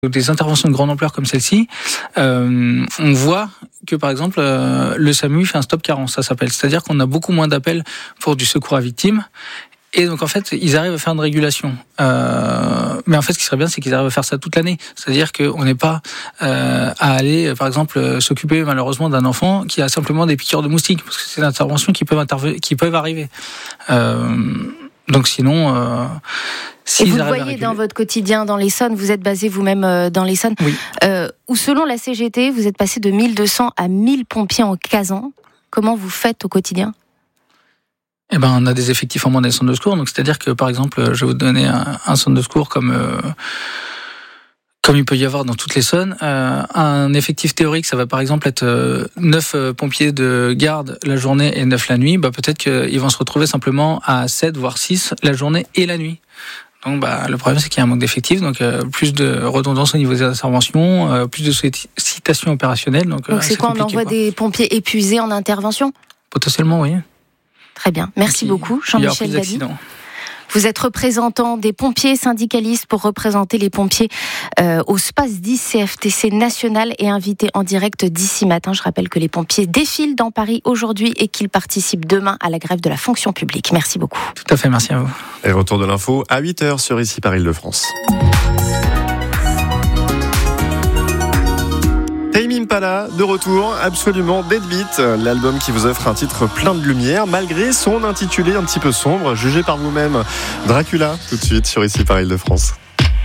des interventions de grande ampleur comme celle-ci, on voit que par exemple le SAMU fait un stop carence, ça s'appelle. C'est-à-dire qu'on a beaucoup moins d'appels pour du secours à victimes. Et donc en fait, ils arrivent à faire une régulation. Mais en fait, ce qui serait bien, c'est qu'ils arrivent à faire ça toute l'année. C'est-à-dire qu'on n'est pas à aller, par exemple, s'occuper malheureusement d'un enfant qui a simplement des piqûres de moustiques, parce que c'est des interventions qui peuvent arriver. Donc sinon, et vous le voyez dans votre quotidien dans l'Essonne, vous êtes basé vous-même dans l'Essonne, oui. Où selon la CGT, vous êtes passé de 1200 à 1000 pompiers en 15 ans. Comment vous faites au quotidien ? Eh ben, on a des effectifs en moins dans les centres de secours. Donc, c'est-à-dire que, par exemple, je vais vous donner un centre de secours comme il peut y avoir dans toutes les zones. Un effectif théorique, ça va par exemple être 9 pompiers de garde la journée et 9 la nuit. Bah, peut-être qu'ils vont se retrouver simplement à 7, voire 6 la journée et la nuit. Donc, le problème, c'est qu'il y a un manque d'effectifs, donc plus de redondance au niveau des interventions, plus de sollicitations opérationnelles. Donc c'est quoi, on envoie des pompiers épuisés en intervention ? Potentiellement, oui. Très bien. Merci beaucoup, Jean-Michel Dabi. Vous êtes représentant des pompiers syndicalistes pour représenter les pompiers au Space 10 CFTC national et invité en direct d'ici matin. Je rappelle que les pompiers défilent dans Paris aujourd'hui et qu'ils participent demain à la grève de la fonction publique. Merci beaucoup. Tout à fait, merci à vous. Et retour de l'info à 8h sur Ici par Île-de-France. Tame Impala, de retour, absolument Deadbeat, l'album qui vous offre un titre plein de lumière, malgré son intitulé un petit peu sombre, jugé par vous-même. Dracula, tout de suite sur Ici par Île-de-France.